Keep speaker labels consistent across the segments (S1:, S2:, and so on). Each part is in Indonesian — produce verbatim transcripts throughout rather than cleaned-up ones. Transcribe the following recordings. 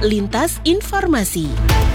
S1: Lintas Informasi.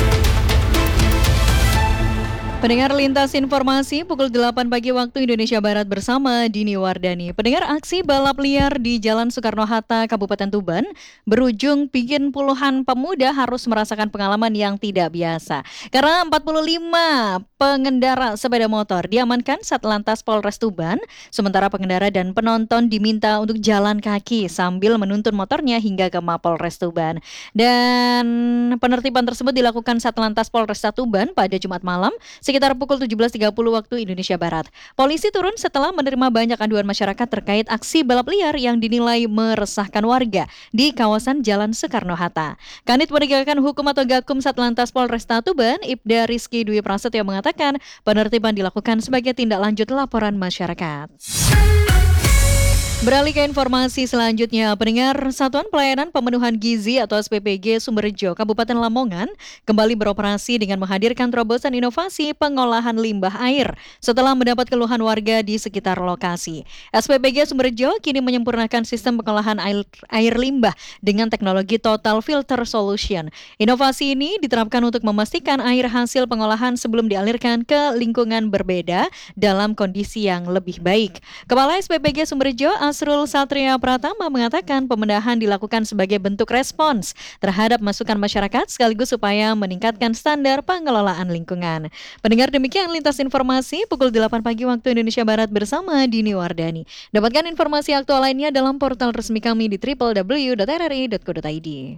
S2: Pendengar Lintas Informasi pukul delapan pagi waktu Indonesia Barat bersama Dini Wardani. Pendengar, aksi balap liar di Jalan Soekarno-Hatta, Kabupaten Tuban berujung bikin puluhan pemuda harus merasakan pengalaman yang tidak biasa. Karena empat puluh lima pengendara sepeda motor diamankan Satlantas Polres Tuban, sementara pengendara dan penonton diminta untuk jalan kaki sambil menuntun motornya hingga ke Mapolres Tuban. Dan penertiban tersebut dilakukan Satlantas Polresta Tuban pada Jumat malam sekitar pukul tujuh belas tiga puluh waktu Indonesia Barat. Polisi turun setelah menerima banyak aduan masyarakat terkait aksi balap liar yang dinilai meresahkan warga di kawasan Jalan Soekarno-Hatta. Kanit Penegakan Hukum atau Gakum Satlantas Polresta Tuban, Ibda Rizky Dwi Prasetyo mengatakan penertiban dilakukan sebagai tindak lanjut laporan masyarakat. Beralih ke informasi selanjutnya, pendengar, Satuan Pelayanan Pemenuhan Gizi atau S P P G Sumberjo, Kabupaten Lamongan kembali beroperasi dengan menghadirkan terobosan inovasi pengolahan limbah air setelah mendapat keluhan warga di sekitar lokasi. S P P G Sumberjo kini menyempurnakan sistem pengolahan air, air limbah dengan teknologi Total Filter Solution. Inovasi ini diterapkan untuk memastikan air hasil pengolahan sebelum dialirkan ke lingkungan berbeda dalam kondisi yang lebih baik. Kepala S P P G Sumberjo, Asrul Satria Pratama, mengatakan pembenahan dilakukan sebagai bentuk respons terhadap masukan masyarakat sekaligus supaya meningkatkan standar pengelolaan lingkungan. Pendengar, demikian Lintas Informasi pukul delapan pagi waktu Indonesia Barat bersama Dini Wardani. Dapatkan informasi aktual lainnya dalam portal resmi kami di w w w dot r r i dot co dot i d.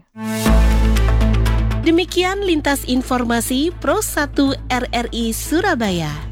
S1: Demikian Lintas Informasi Pro satu R R I Surabaya.